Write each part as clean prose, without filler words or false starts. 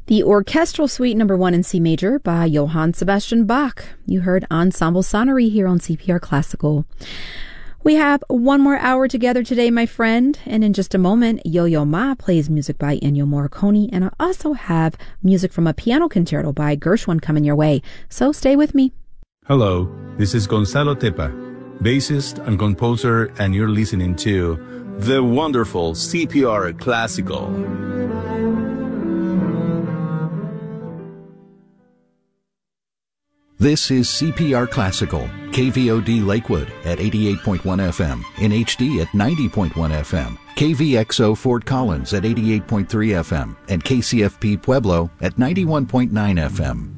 The Orchestral Suite No. 1 in C major by Johann Sebastian Bach. You heard Ensemble Sonnery here on CPR Classical. We have one more hour together today, my friend, and in just a moment, Yo-Yo Ma plays music by Ennio Morricone, and I also have music from a piano concerto by Gershwin coming your way, so stay with me. Hello, this is Gonzalo Tepa, bassist and composer, and you're listening to the wonderful CPR Classical. This is CPR Classical, KVOD Lakewood at 88.1 FM, in HD at 90.1 FM, KVXO Fort Collins at 88.3 FM, and KCFP Pueblo at 91.9 FM.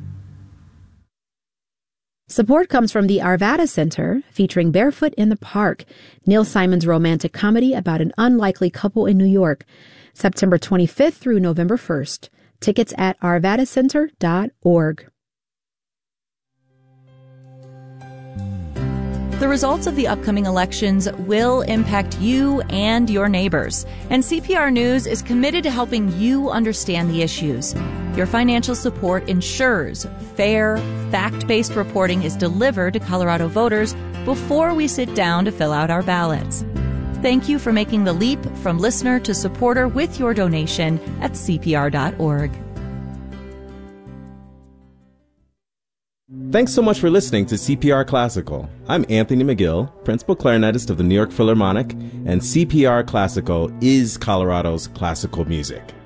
Support comes from the Arvada Center, featuring Barefoot in the Park, Neil Simon's romantic comedy about an unlikely couple in New York, September 25th through November 1st. Tickets at arvadacenter.org. The results of the upcoming elections will impact you and your neighbors, and CPR News is committed to helping you understand the issues. Your financial support ensures fair, fact-based reporting is delivered to Colorado voters before we sit down to fill out our ballots. Thank you for making the leap from listener to supporter with your donation at CPR.org. Thanks so much for listening to CPR Classical. I'm Anthony McGill, principal clarinetist of the New York Philharmonic, and CPR Classical is Colorado's classical music.